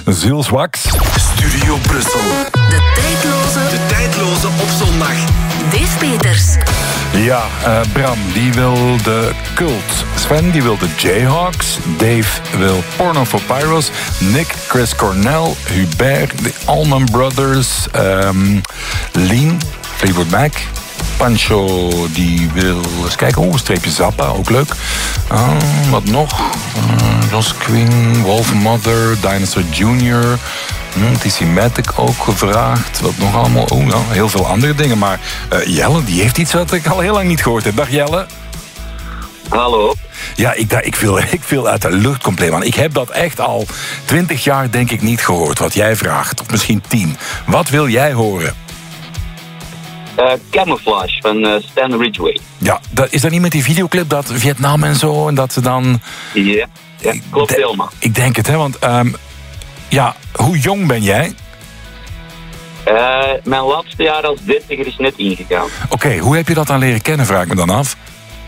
Jules Wax. Studio Brussel. De tijdloze op zondag. Dave Peters. Ja, Bram, die wil de Cult. Sven, die wil de Jayhawks. Dave wil Porno for Pyros. Nick, Chris Cornell. Hubert, de Allman Brothers. Lien, Fleetwood Mac. Pancho, die wil eens kijken. Oh, een streepje Zappa, ook leuk. Wat nog? Joss Queen, Wolf Mother, Dinosaur Jr., TC Matic ook gevraagd. Wat nog allemaal? Oh, nou, heel veel andere dingen. Maar Jelle, die heeft iets wat ik al heel lang niet gehoord heb. Dag Jelle. Hallo. Ja, ik viel uit de lucht compleet, man. Ik heb dat echt al 20 jaar, denk ik, niet gehoord. Wat jij vraagt. Of misschien 10. Wat wil jij horen? Camouflage van Stan Ridgway. Ja, is dat niet met die videoclip dat Vietnam en zo? En dat ze dan... Ja, klopt helemaal. Ik denk het, hè. Want, hoe jong ben jij? Mijn laatste jaar als 30er is net ingegaan. Oké, hoe heb je dat dan leren kennen, vraag ik me dan af?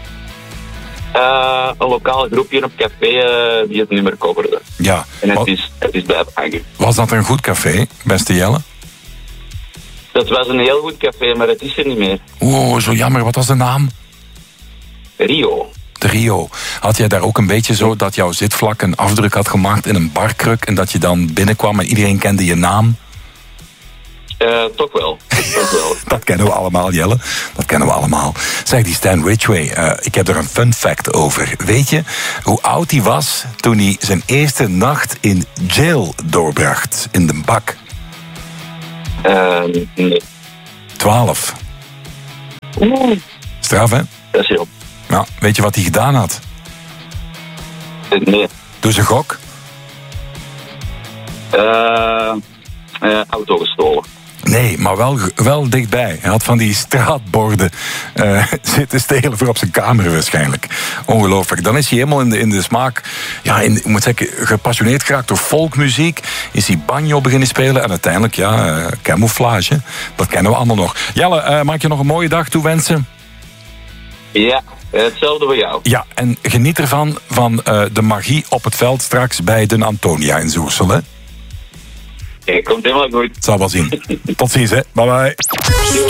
Een lokaal groepje op café die het nummer coverde. Ja. En het is blijven hangen. Was dat een goed café, beste Jelle? Dat was een heel goed café, maar het is er niet meer. Oh, zo jammer. Wat was de naam? Rio. De Rio. Had jij daar ook een beetje zo dat jouw zitvlak een afdruk had gemaakt in een barkruk en dat je dan binnenkwam en iedereen kende je naam? Toch wel. Dat kennen we allemaal, Jelle. Dat kennen we allemaal. Zeg, die Stan Ridgway, ik heb er een fun fact over. Weet je hoe oud hij was toen hij zijn eerste nacht in jail doorbracht? In de bak? Nee. 12. Straf, hè? Dat is heel. Nou, weet je wat hij gedaan had? Nee. Dus een gok? Auto gestolen. Nee, maar wel dichtbij. Hij had van die straatborden zitten stelen voor op zijn kamer waarschijnlijk. Ongelooflijk. Dan is hij helemaal in de smaak, ik moet zeggen, gepassioneerd geraakt door folkmuziek. Is hij banjo beginnen spelen en uiteindelijk, camouflage. Dat kennen we allemaal nog. Jelle, maak je nog een mooie dag toewensen? Ja, hetzelfde voor jou. Ja, en geniet ervan van de magie op het veld straks bij de Antonia in Zoersel, hè? Komt helemaal goed. Het zal wel zien. Tot ziens, hè. Bye bye.